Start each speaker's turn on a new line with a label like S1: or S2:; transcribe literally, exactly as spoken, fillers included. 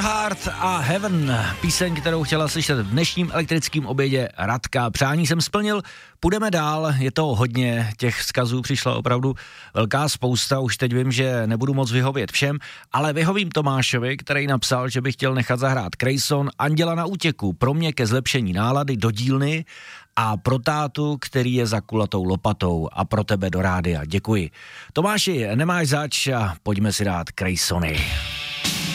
S1: Heart a Heaven, píseň, kterou chtěla slyšet v dnešním elektrickém obědě Radka. Přání jsem splnil, půjdeme dál, je to hodně, těch vzkazů přišla opravdu velká spousta, už teď vím, že nebudu moc vyhovět všem, ale vyhovím Tomášovi, který napsal, že by chtěl nechat zahrát Krejson, Anděla na útěku, pro mě ke zlepšení nálady do dílny a pro tátu, který je za kulatou lopatou a pro tebe do rádia. Děkuji. Tomáši, nemáš zač a pojďme si dát Krejsony.